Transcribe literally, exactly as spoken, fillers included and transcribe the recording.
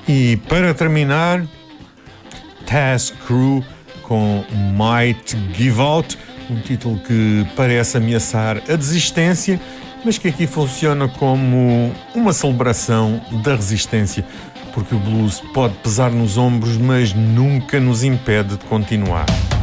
E para terminar, Task Crew com Might Give Out, um título que parece ameaçar a desistência, mas que aqui funciona como uma celebração da resistência, porque o blues pode pesar nos ombros, mas nunca nos impede de continuar.